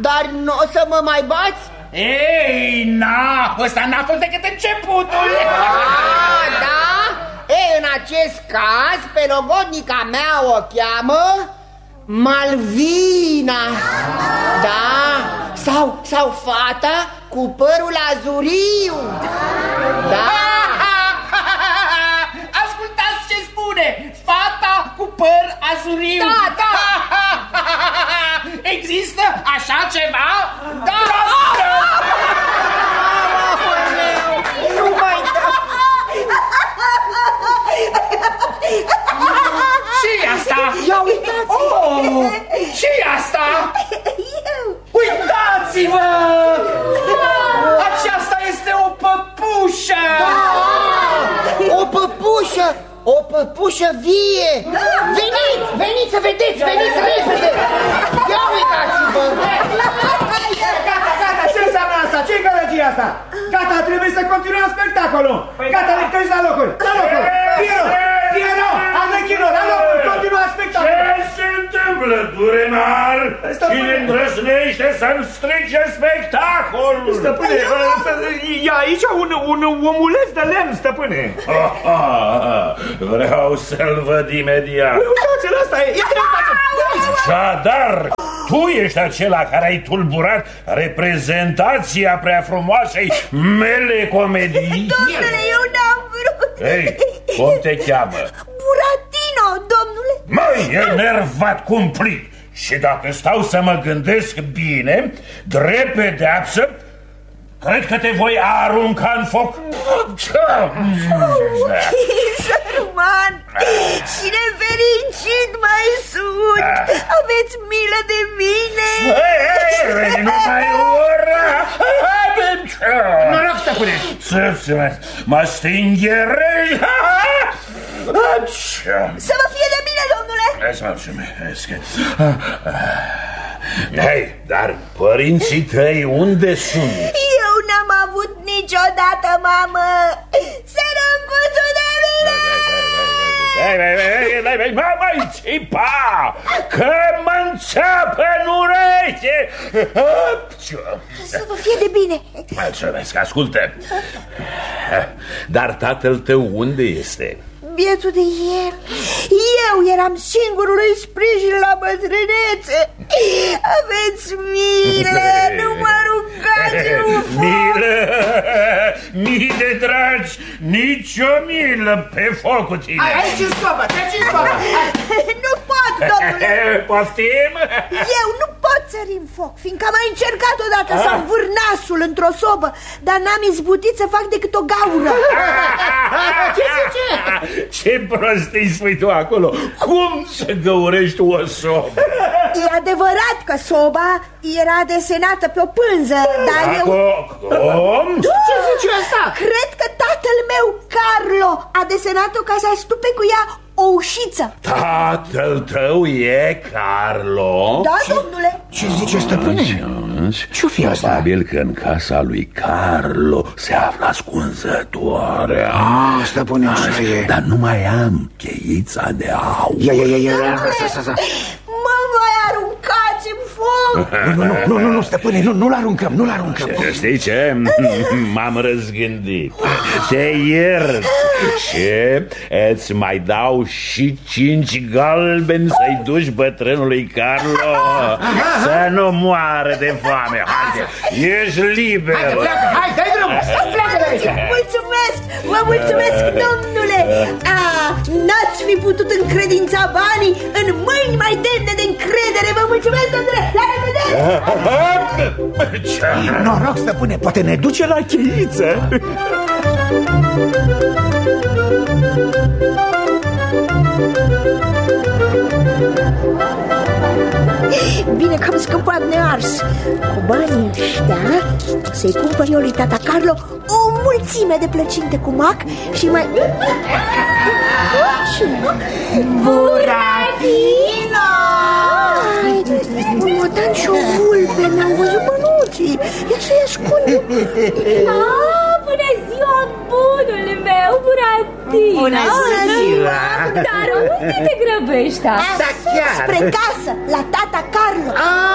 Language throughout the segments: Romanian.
dar nu o să mă mai bați? Ei, na, ăsta n-a fost decât începutul. Da? Ei, în acest caz, pe logodnica mea o cheamă Malvina. Da? Sau fata cu părul azuriu. Da? Ascultați ce spune, fata cu păr azuriu. Da. Există așa ceva? Da. Nu mai Și asta? Ia uitați! Și asta? Uitați-vă! Aceasta este o păpușă! O păpușă! O păpușă vie! Veniți să vedeți! Veniți repede! Ia uitați-vă! Gata, ce înseamnă asta? Ce-i gălăgia asta? Gata, trebuie să continuăm spectacolul! Gata, lectări la locuri! Piero! Arlechino, la locuri! Continuăm spectacolul! Ce se întâmplă, Durenar? Cine îndrăznește să-mi strice spectacolul? Stăpâne, e aici un omuleț de lemn, stăpâne! Vreau să-l văd imediat. Uitați-l, ăsta e! Așadar, tu ești acela care ai tulburat reprezentația prea frumoasei mele comedii? Domnule, eu n-am vrut. Ei, cum te cheamă? Buratino, domnule. Măi, enervat cumplit. Și dacă stau să mă gândesc bine, drept pedeapsă, cred că te voi arunca în foc. Sărman și nefericit mai sunt. Aveți milă de mine. Nu mai ura. Noroc, stăpâne. Mă stingherești. Să vă fie de bine, domnule. Să mulțumesc. Hei, dar părinții tăi unde sunt? Eu n-am avut niciodată mamă. Sărăcuțul de mine. Mai țipa, că mă înțeapă în ureche. Să vă fie de bine. Mulțumesc, ascultă. Dar tatăl tău unde este? Bietul de el. Eu eram singurul sprijin la bătrânețe. Aveți milă, nu mă aruncați în foc. Milă, mii de dragi, nicio milă pe foc cu tine. Aici în sobă, treci în sobă. Nu pot, domnule. Poftim? Eu nu pot sări în foc, fiindcă am mai încercat odată să învâr nasul într-o sobă, dar n-am izbutit să fac decât o gaură. Ce zice? Ce prostii spui tu acolo? Cum să găurești o sobă? E adevărat că soba era desenată pe o pânză, dar eu... Cum? Ce zice asta? Cred că tatăl meu, Carlo, a desenat-o ca să astupe cu ea o ușiță. Tatăl tău e Carlo? Da, domnule. Ce zice, stăpâne? Ce-o fi asta? Probabil că în casa lui Carlo se află ascunzătoarea. Stăpâne, așa e. Dar nu mai am cheița de aur. Ia, Mă mai aruncați în foc. Nu, stăpâne, nu-l aruncăm. Știi ce? M-am răzgândit. Te iert și îți mai dau și 5 galbeni să-i duci bătrânului Carlo să nu moară de foame. Haide, ești liber. Hai, dai drumul, pleacă de aici. Vă mulțumesc, domnule. N-ați fi putut încredința banii în mâini mai demne de încredere. Vă mulțumesc, domnule. La revedere. Noroc, stăpâne, poate ne duce la cheiță. Bine că am scăpat nears. Cu banii ăștia să-i cumpăr eu lui tata Carlo o mulțime de plăcinte cu mac și mai... Buratino! Un motan și o vulpe mi-au văzut bănuții. Ia să-i ascund. Bună ziua, bunul meu, Buratino. Bună ziua! Dar unde te grăbești? Da, chiar. Spre casă, la tata Carlo.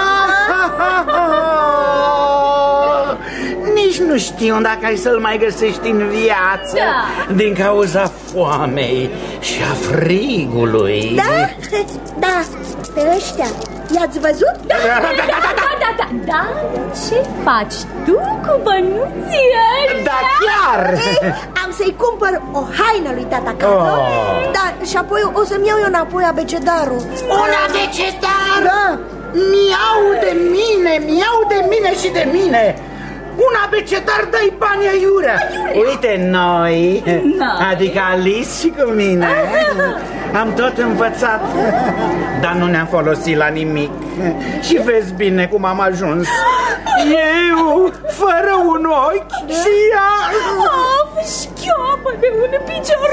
Nici nu știu dacă ai să-l mai găsești în viață. Da. Din cauza foamei și a frigului. Da? Da, pe ăștia i-ați văzut? Da. Dar ce faci tu cu bănuții ăștia? Da, chiar. Am să-i cumpăr o haină lui tata Carlo. Da, și apoi o să-mi iau eu înapoi abecedarul. Un abecedar? Da. Mi-au de mine și de mine. Un abecedar, dai bani aiurea. Uite, noi, adică Alice și cu mine, am tot învățat, dar nu ne-am folosit la nimic. Și vezi bine cum am ajuns. Eu, fără un ochi și ea... Șchioapă de un picior.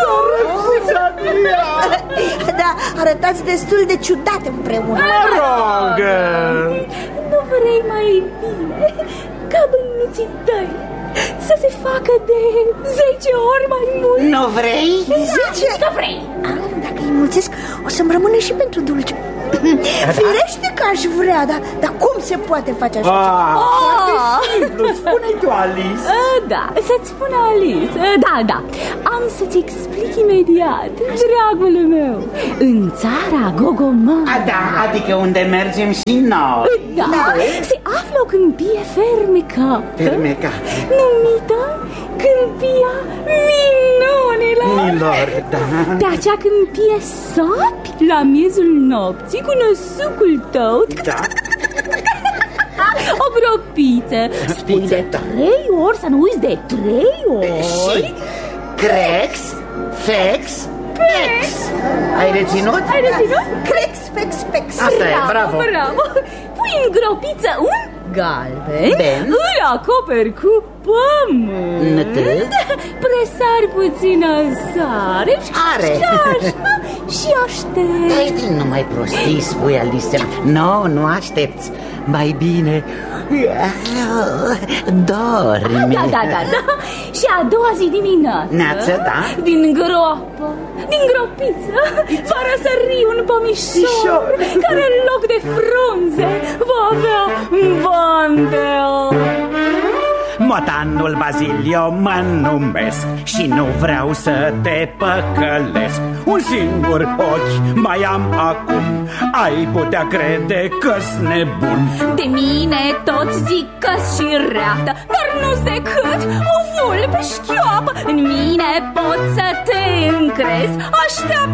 Da, arătați destul de ciudat împreună. Mă rog. Nu vrei mai bine ca bănuții tăi să se facă de 10 ori mai mult? Nu vrei? 10? Că vrei. Dacă îi mulțesc, o să-mi rămână și pentru dulce. Firește că aș vrea, dar cum se poate face așa ceva? Foarte simplu, spune-i tu, Alice. Da, să-ți spun Alice. Da, am să-ți explic imediat, dragul meu. În țara Gogomar. Da, adică unde mergem și noi. Da, se află o câmpie fermecată, numită Câmpia Minunilor. Pe acea câmpie sapi la miezul nopții cu năsucul tău. Da. O gropiță. Spui de 3 ori, să nu uiți de 3 ori. Crex, fex, pex. Ai reținut? Crex, fex, pex. Asta e, bravo. Pui în gropiță un galben, îl acoperi cu pământ, presari puțină sare și aștept. Nu mai prostii, spui, Alice. Nu aștepți. Mai bine dormi. Da. Și a doua zi dimineață, din groapă, din gropiță, va răsări un pomișor care în loc de frunze va avea bandel. Motanul Bazilio mă numesc și nu vreau să te păcălesc. Un singur ochi mai am acum, ai putea crede că-s nebun. De mine toți zic că-s și reată, dar nu-s decât o vulpe șchioapă. În mine poți să te încrezi, așteaptă